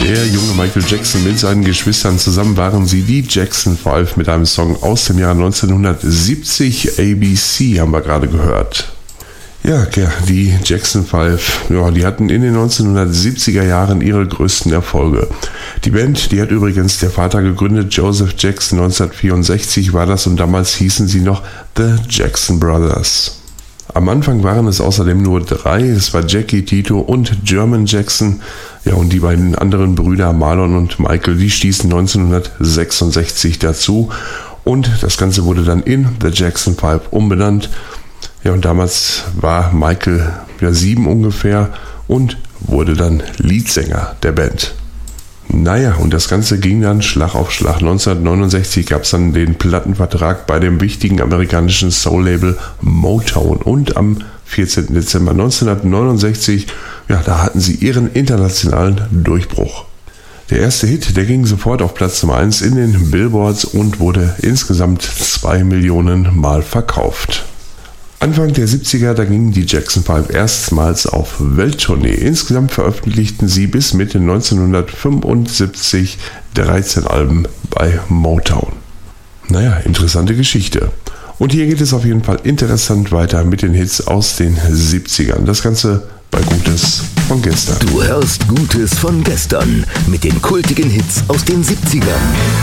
Der junge Michael Jackson mit seinen Geschwistern zusammen waren sie die Jackson 5 mit einem Song aus dem Jahr 1970. ABC haben wir gerade gehört. Ja, die Jackson 5, die hatten in den 1970er Jahren ihre größten Erfolge. Die Band, die hat übrigens der Vater gegründet, Joseph Jackson, 1964 war das, und damals hießen sie noch The Jackson Brothers. Am Anfang waren es außerdem nur 3, es war Jackie, Tito und German Jackson. Ja, und die beiden anderen Brüder Marlon und Michael, die stießen 1966 dazu und das Ganze wurde dann in The Jackson 5 umbenannt. Ja, und damals war Michael 7 ungefähr und wurde dann Leadsänger der Band. Naja, und das Ganze ging dann Schlag auf Schlag. 1969 gab es dann den Plattenvertrag bei dem wichtigen amerikanischen Soul-Label Motown. Und am 14. Dezember 1969, da hatten sie ihren internationalen Durchbruch. Der erste Hit, der ging sofort auf Platz Nummer 1 in den Billboards und wurde insgesamt 2 Millionen Mal verkauft. Anfang der 70er, da gingen die Jackson 5 erstmals auf Welttournee. Insgesamt veröffentlichten sie bis Mitte 1975 13 Alben bei Motown. Naja, interessante Geschichte. Und hier geht es auf jeden Fall interessant weiter mit den Hits aus den 70ern. Das Ganze bei Gutes von gestern. Du hörst Gutes von gestern mit den kultigen Hits aus den 70ern.